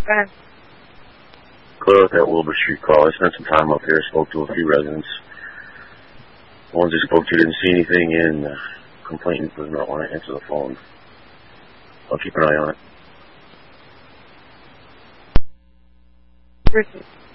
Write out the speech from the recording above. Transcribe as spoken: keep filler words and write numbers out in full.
Okay. Clear out that Wilbur Street call. I spent some time up here, spoke to a few residents. The ones I spoke to didn't see anything, and uh, complainant does not want to answer the phone. I'll keep an eye on it. Richard.